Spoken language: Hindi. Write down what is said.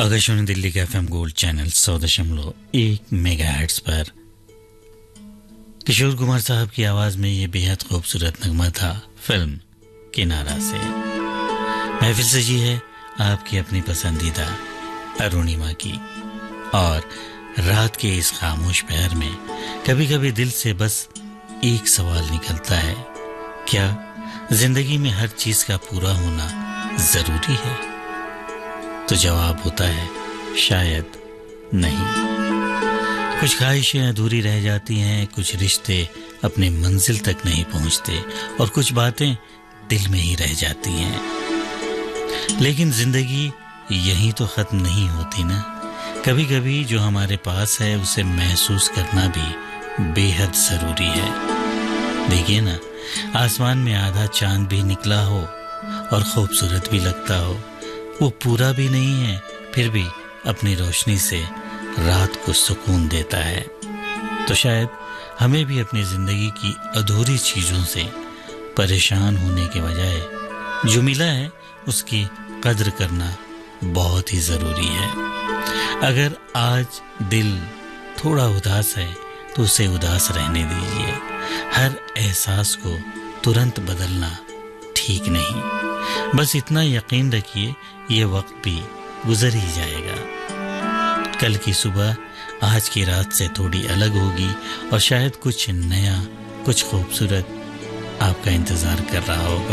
आकाशवाणी दिल्ली के FM गोल्ड चैनल 100.1 मेगाहर्ट्ज पर किशोर कुमार साहब की आवाज में ये बेहद खूबसूरत नगमा था फिल्म किनारा से। महफिल सजी है आपकी अपनी पसंदीदा अरुणिमा की, और रात के इस खामोश पहर में कभी कभी दिल से बस एक सवाल निकलता है, क्या जिंदगी में हर चीज का पूरा होना जरूरी है? तो जवाब होता है शायद नहीं। कुछ ख्वाहिशें अधूरी रह जाती हैं, कुछ रिश्ते अपने मंजिल तक नहीं पहुंचते और कुछ बातें दिल में ही रह जाती हैं। लेकिन जिंदगी यहीं तो खत्म नहीं होती ना। कभी कभी जो हमारे पास है उसे महसूस करना भी बेहद जरूरी है। देखिए ना, आसमान में आधा चांद भी निकला हो और खूबसूरत भी लगता हो, वो पूरा भी नहीं है, फिर भी अपनी रोशनी से रात को सुकून देता है। तो शायद हमें भी अपनी जिंदगी की अधूरी चीजों से परेशान होने के बजाय जो मिला है उसकी कद्र करना बहुत ही जरूरी है। अगर आज दिल थोड़ा उदास है तो उसे उदास रहने दीजिए। हर एहसास को तुरंत बदलना ठीक नहीं। बस इतना यकीन रखिए, ये वक्त भी गुजर ही जाएगा। कल की सुबह आज की रात से थोड़ी अलग होगी और शायद कुछ नया, कुछ खूबसूरत आपका इंतजार कर रहा होगा।